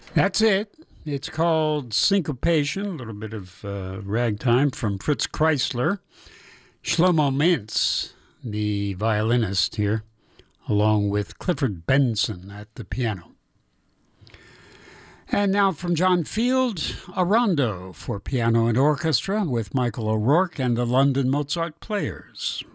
That's it. It's called Syncopation, a little bit of ragtime from Fritz Kreisler. Shlomo Mintz, the violinist here, along with Clifford Benson at the piano. And now from John Field, a rondo for piano and orchestra with Michael O'Rourke and the London Mozart Players.